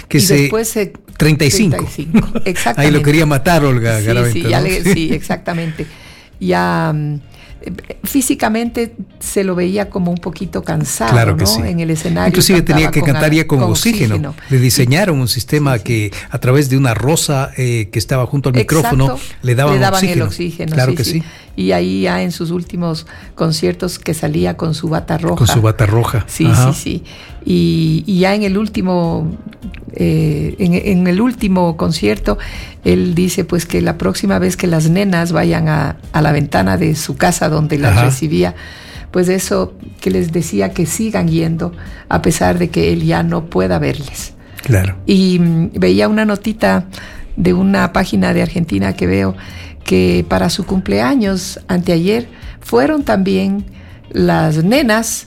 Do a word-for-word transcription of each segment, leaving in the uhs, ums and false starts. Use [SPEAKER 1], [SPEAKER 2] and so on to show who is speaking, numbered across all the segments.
[SPEAKER 1] Que
[SPEAKER 2] y
[SPEAKER 1] se,
[SPEAKER 2] después se...
[SPEAKER 1] treinta y cinco.
[SPEAKER 2] treinta y cinco, exactamente.
[SPEAKER 1] Ahí lo quería matar Olga
[SPEAKER 2] sí,
[SPEAKER 1] Garaventa,
[SPEAKER 2] sí, ya
[SPEAKER 1] ¿no?
[SPEAKER 2] le, sí, exactamente. Ya... físicamente se lo veía como un poquito cansado,
[SPEAKER 1] claro que
[SPEAKER 2] ¿no?
[SPEAKER 1] Sí.
[SPEAKER 2] En el escenario.
[SPEAKER 1] Inclusive tenía que cantar ya con, con oxígeno. oxígeno. Le diseñaron sí. un sistema sí, sí. que a través de una rosa eh, que estaba junto al
[SPEAKER 2] Exacto.
[SPEAKER 1] micrófono le daban,
[SPEAKER 2] le daban
[SPEAKER 1] oxígeno.
[SPEAKER 2] el oxígeno.
[SPEAKER 1] Claro
[SPEAKER 2] sí,
[SPEAKER 1] que
[SPEAKER 2] sí.
[SPEAKER 1] sí.
[SPEAKER 2] Y ahí ya en sus últimos conciertos que salía con su bata roja.
[SPEAKER 1] Con su bata roja.
[SPEAKER 2] Sí, Ajá. sí, sí. Y, y ya en el último eh, en, en el último concierto él dice pues que la próxima vez que las nenas vayan a, a la ventana de su casa donde las Ajá. recibía, pues eso que les decía que sigan yendo a pesar de que él ya no pueda verles.
[SPEAKER 1] Claro.
[SPEAKER 2] Y mm, veía una notita de una página de Argentina que veo que para su cumpleaños anteayer fueron también las nenas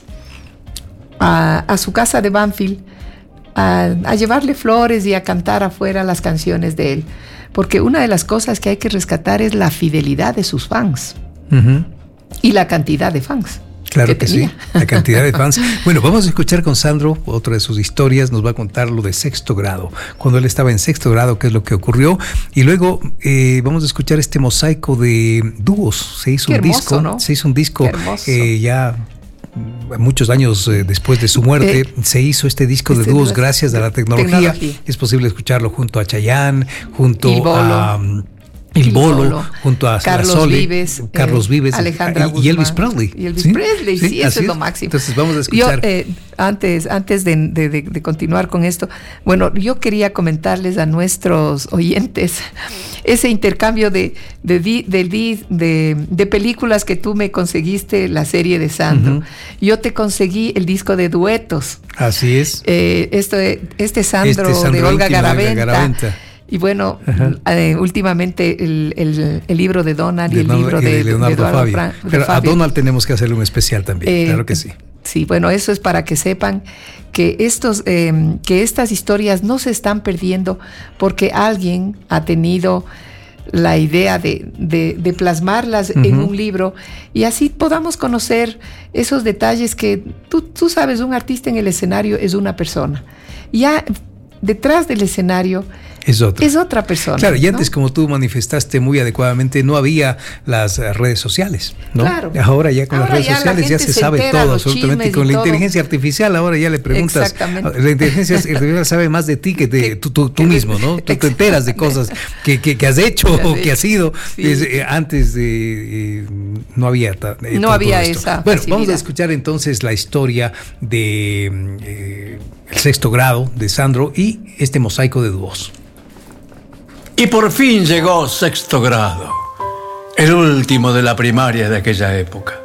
[SPEAKER 2] a, a su casa de Banfield a, a llevarle flores y a cantar afuera las canciones de él, porque una de las cosas que hay que rescatar es la fidelidad de sus fans uh-huh. y la cantidad de fans.
[SPEAKER 1] Claro que, que sí, la cantidad de fans. Bueno, vamos a escuchar con Sandro otra de sus historias, nos va a contar lo de sexto grado, cuando él estaba en sexto grado, qué es lo que ocurrió, y luego eh, vamos a escuchar este mosaico de dúos, se hizo
[SPEAKER 2] qué
[SPEAKER 1] un
[SPEAKER 2] hermoso,
[SPEAKER 1] disco,
[SPEAKER 2] ¿no?
[SPEAKER 1] se hizo un disco eh, ya muchos años eh, después de su muerte, eh, se hizo este disco este de dúos gracias a la tecnología. tecnología. Es posible escucharlo junto a Chayanne, junto a... Um, El Bolo, Bolo, junto a
[SPEAKER 2] Carlos
[SPEAKER 1] Sole,
[SPEAKER 2] Vives,
[SPEAKER 1] Carlos Vives,
[SPEAKER 2] eh, Alejandra
[SPEAKER 1] y,
[SPEAKER 2] Guzmán,
[SPEAKER 1] y Elvis Presley.
[SPEAKER 2] Y Elvis
[SPEAKER 1] ¿Sí?
[SPEAKER 2] Presley, sí, sí eso es lo máximo.
[SPEAKER 1] Entonces vamos a escuchar.
[SPEAKER 2] Yo, eh, antes, antes de, de, de, de continuar con esto, bueno, yo quería comentarles a nuestros oyentes ese intercambio de, de, de, de, de, de películas que tú me conseguiste, la serie de Sandro. Uh-huh. Yo te conseguí el disco de duetos.
[SPEAKER 1] Así es.
[SPEAKER 2] Eh, esto, este, Sandro
[SPEAKER 1] este Sandro
[SPEAKER 2] de Olga Garaventa.
[SPEAKER 1] Garaventa.
[SPEAKER 2] Y bueno, eh, últimamente el, el, el libro de Donald y
[SPEAKER 1] de
[SPEAKER 2] el
[SPEAKER 1] Donald,
[SPEAKER 2] libro
[SPEAKER 1] y
[SPEAKER 2] de,
[SPEAKER 1] de Leonardo
[SPEAKER 2] de
[SPEAKER 1] Fabio.
[SPEAKER 2] Fran, de
[SPEAKER 1] Pero
[SPEAKER 2] Fabio.
[SPEAKER 1] A Donald tenemos que hacerle un especial también, eh, claro que sí.
[SPEAKER 2] Sí, bueno, eso es para que sepan que, estos, eh, que estas historias no se están perdiendo porque alguien ha tenido la idea de, de, de plasmarlas uh-huh. en un libro y así podamos conocer esos detalles que tú, tú sabes, un artista en el escenario es una persona. Ya detrás del escenario
[SPEAKER 1] es otra.
[SPEAKER 2] Es otra persona.
[SPEAKER 1] Claro, y antes,
[SPEAKER 2] ¿no?
[SPEAKER 1] como tú manifestaste muy adecuadamente, no había las redes sociales, ¿no?
[SPEAKER 2] Claro.
[SPEAKER 1] Ahora ya con
[SPEAKER 2] ahora
[SPEAKER 1] las redes
[SPEAKER 2] ya
[SPEAKER 1] sociales ya se, se sabe todo, absolutamente. Y con la todo. inteligencia artificial ahora ya le preguntas. La inteligencia artificial sabe más de ti que de tú, tú, tú mismo, ¿no? Tú te enteras de cosas que, que, que has hecho o que has sido. Sí. Es, eh, antes de, eh, no había ta, eh,
[SPEAKER 2] No había esa
[SPEAKER 1] Bueno,
[SPEAKER 2] facilidad.
[SPEAKER 1] Vamos a escuchar entonces la historia de eh, el sexto grado de Sandro y este mosaico de dúos.
[SPEAKER 3] Y por fin llegó sexto grado, el último de la primaria de aquella época.